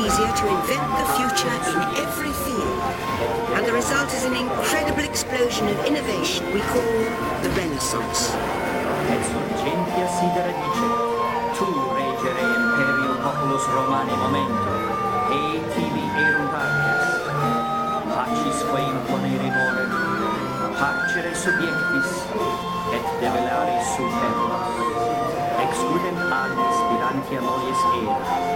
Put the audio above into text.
easier to invent the future in every field. And the result is an incredible explosion of innovation we call the Renaissance. Et surgentia sidera dicet, tu regere imperio populus Romani momento, e tibi erunt artes, pacisque imponere more, parcere subiectis, et develare superbos. Excludent ad spirantia mollies era,